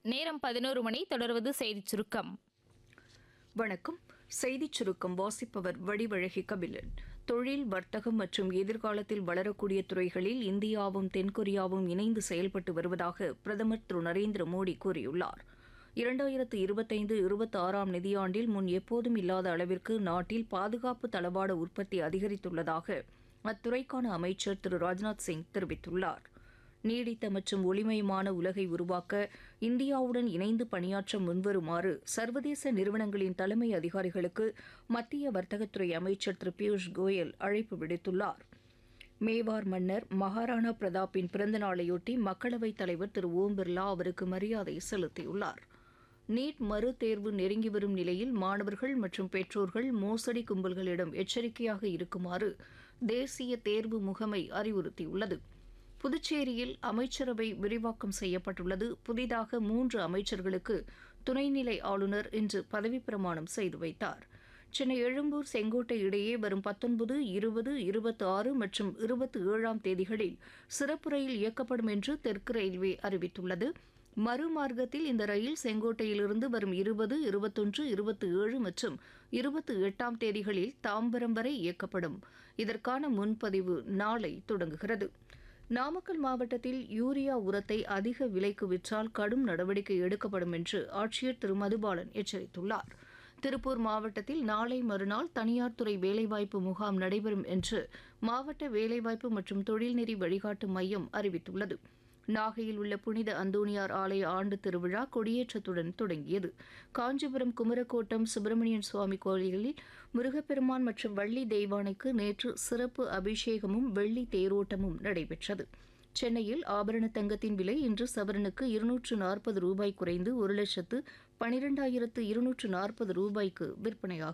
நேரம் 11 மணி. தொடர்வது செய்திச் சுருக்கம். வணக்கம். செய்திச் சுருக்கம் வாசிப்பவர் வடிவழகி கபிலன். தொழில், வர்த்தகம் மற்றும் எதிர்காலத்தில் வளரக்கூடிய துறைகளில் இந்தியாவும் தென்கொரியாவும் இணைந்து செயல்பட்டு வருவதாக பிரதமர் திரு நரேந்திர மோடி கூறியுள்ளார். 2025-26 நிதியாண்டில் முன் எப்போதும் இல்லாத அளவிற்கு நாட்டில் பாதுகாப்பு தளவாட உற்பத்தி அதிகரித்துள்ளதாக அத்துறைக்கான அமைச்சர் திரு ராஜ்நாத் சிங் தெரிவித்துள்ளார். நீடித்த மற்றும் ஒளிமயமான உலகை உருவாக்க இந்தியாவுடன் இணைந்து பணியாற்ற முன்வருமாறு சர்வதேச நிறுவனங்களின் தலைமை அதிகாரிகளுக்கு மத்திய வர்த்தகத்துறை அமைச்சர் திரு பியூஷ் கோயல் அழைப்பு விடுத்துள்ளார். மேவார் மன்னர் மகாராணா பிரதாப்பின் பிறந்த நாளையொட்டி மக்களவைத் தலைவர் திரு ஓம் பிர்லா அவருக்கு மரியாதை செலுத்தியுள்ளார். நீட் மறு தேர்வு நெருங்கி வரும் நிலையில் மாணவர்கள் மற்றும் பெற்றோர்கள் மோசடி கும்பல்களிடம் எச்சரிக்கையாக இருக்குமாறு தேசிய தேர்வு முகமை அறிவுறுத்தியுள்ளது. புதுச்சேரியில் அமைச்சரவை விரிவாக்கம் செய்யப்பட்டுள்ளது. புதிதாக 3 அமைச்சர்களுக்கு துணைநிலை ஆளுநர் இன்று பதவிப் பிரமாணம் செய்து வைத்தார். சென்னை எழும்பூர் செங்கோட்டை இடையே வரும் 19, 20, 26 மற்றும் 27ஆம் தேதிகளில் சிறப்பு ரயில் இயக்கப்படும் என்று தெற்கு ரயில்வே அறிவித்துள்ளது. மறுமார்க்கத்தில் இந்த ரயில் செங்கோட்டையிலிருந்து வரும் 20, 21, 27 மற்றும் 28ஆம் தேதிகளில் தாம்பரம் வரை இயக்கப்படும். இதற்கான முன்பதிவு நாளை தொடங்குகிறது. நாமக்கல் மாவட்டத்தில் யூரியா உரத்தை அதிக விலைக்கு விற்றால் கடும் நடவடிக்கை எடுக்கப்படும் என்று ஆட்சியர் திரு மதுபாலன் எச்சரித்துள்ளார். திருப்பூர் மாவட்டத்தில் நாளை மறுநாள் தனியார் துறை வேலைவாய்ப்பு முகாம் நடைபெறும் என்று மாவட்ட வேலைவாய்ப்பு மற்றும் தொழில்நெறி வழிகாட்டு மையம் அறிவித்துள்ளது. நாகையில் உள்ள புனித அந்தோணியார் ஆலய ஆண்டு திருவிழா கொடியேற்றத்துடன் தொடங்கியது. காஞ்சிபுரம் குமரக்கோட்டம் சுப்பிரமணியன் சுவாமி கோயிலில் முருகப்பெருமான் மற்றும் வள்ளி தெய்வானைக்கு நேற்று சிறப்பு அபிஷேகமும் வெள்ளி தேரோட்டமும் நடைபெற்றது. சென்னையில் ஆபரண தங்கத்தின் விலை இன்று சவரனுக்கு 240 ரூபாய் குறைந்து 1,12,240 ரூபாய்க்கு விற்பனையாகிறது.